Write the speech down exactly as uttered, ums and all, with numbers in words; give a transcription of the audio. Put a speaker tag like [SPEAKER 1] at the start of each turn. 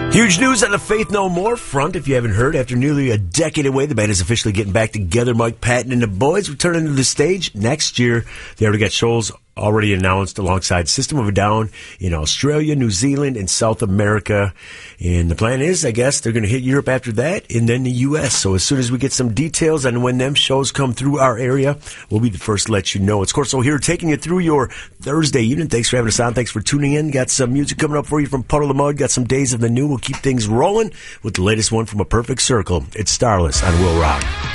[SPEAKER 1] Huge news on the Faith No More front. If you haven't heard, after nearly a decade away, the band is officially getting back together. Mike Patton and the boys returning to the stage next year. They already got shows already announced alongside System of a Down in Australia, New Zealand, and South America. And the plan is, I guess, they're going to hit Europe after that and then the U S. So as soon as we get some details on when them shows come through our area, we'll be the first to let you know. It's Corso here taking you through your Thursday evening. Thanks for having us on. Thanks for tuning in. Got some music coming up for you from Puddle of Mud. Got some Days of the New. We'll keep things rolling with the latest one from A Perfect Circle. It's Starless on Will Rock.